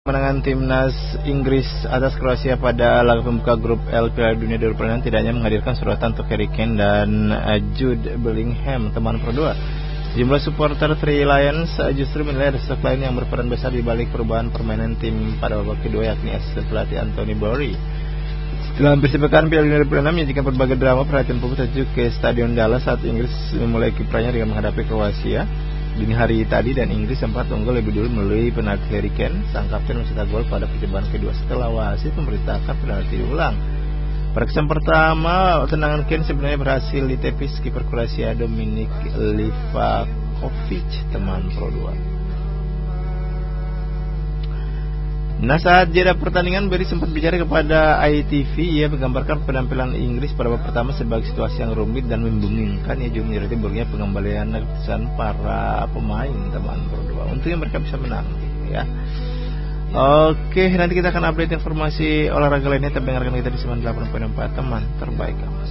Kemenangan timnas Inggris atas Kroasia pada laga pembuka grup L Piala Dunia 2026 tidak hanya menghadirkan sorotan untuk Harry Kane dan Jude Bellingham, teman Pro 2. Jumlah supporter Three Lions justru menilai ada sosok lain yang berperan besar di balik perubahan permainan tim pada babak kedua, yakni asisten pelatih Anthony Barry. Dalam persiapan Piala Dunia 2026 menyajikan berbagai drama, perhatian publik tertuju ke Stadion Dallas saat Inggris memulai kiprahnya dengan menghadapi Kroasia dini hari tadi, dan Inggris sempat unggul lebih dulu melalui penalti Harry Kane. Sang kapten mencetak gol pada percobaan kedua setelah wasit memberitakan penalti diulang. Pada kesan pertama, tendangan Kane sebenarnya berhasil ditepis kiper Kroasia Dominik Livakovic, teman Pro 2. Nah, saat jeda pertandingan, Barry sempat bicara kepada ITV. Ia menggambarkan penampilan Inggris pada babak pertama sebagai situasi yang rumit dan membingungkan. Ia juga menyoroti buruknya pengembalian keputusan para pemain, teman Pro 2. Untungnya mereka bisa menang, ya. Oke, nanti kita akan update informasi olahraga lainnya. Dengarkan kita di 98.4, teman terbaik.